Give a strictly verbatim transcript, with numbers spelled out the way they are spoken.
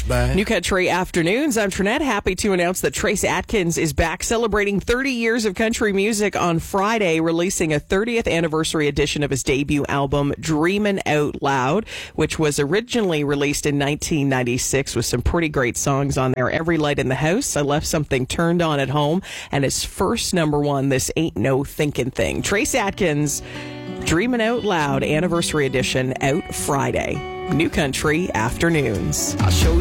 flashback. New Country Afternoons. I'm Trinette. Happy to announce that Trace Atkins is back celebrating thirty years of country music on Friday, releasing a thirtieth anniversary edition of his debut album, Dreamin' Out Loud, which was originally released in nineteen ninety-six with some pretty great songs on there. Every Light in the House, I Left Something Turned On at Home, and his first number one, This Ain't No Thinkin' Thing. Trace Atkins, Dreamin' Out Loud, anniversary edition, out Friday. New Country Afternoons. I'll show you.